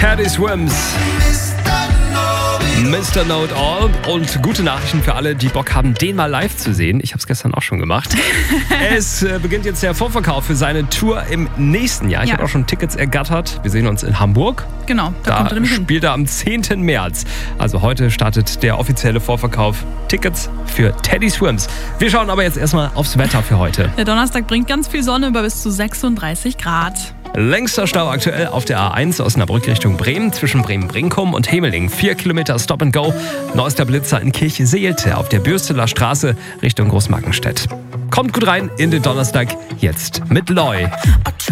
Teddy Swims. Mr. Know-it-all und gute Nachrichten für alle, die Bock haben, den mal live zu sehen. Ich habe es gestern auch schon gemacht. Es beginnt jetzt der Vorverkauf für seine Tour im nächsten Jahr. Ich habe auch schon Tickets ergattert. Wir sehen uns in Hamburg. Genau, da kommt er nämlich hin. Spielt er am 10. März. Also heute startet der offizielle Vorverkauf. Tickets für Teddy Swims. Wir schauen aber jetzt erstmal aufs Wetter für heute. Der Donnerstag bringt ganz viel Sonne bei bis zu 36 Grad. Längster Stau aktuell auf der A1 Osnabrück Richtung Bremen zwischen Bremen-Brinkum und Hemeling. 4 Kilometer Stop and Go. Neuester Blitzer in Kirche-Seelte auf der Bürsteler Straße Richtung Großmarkenstedt. Kommt gut rein in den Donnerstag jetzt mit Loi.